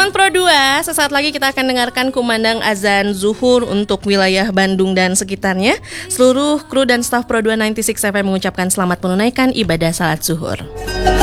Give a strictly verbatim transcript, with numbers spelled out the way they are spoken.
Sound Pro dua, sesaat lagi kita akan dengarkan kumandang azan zuhur untuk wilayah Bandung dan sekitarnya. Seluruh kru dan staf Pro dua sembilan puluh enam F M mengucapkan selamat menunaikan ibadah salat zuhur.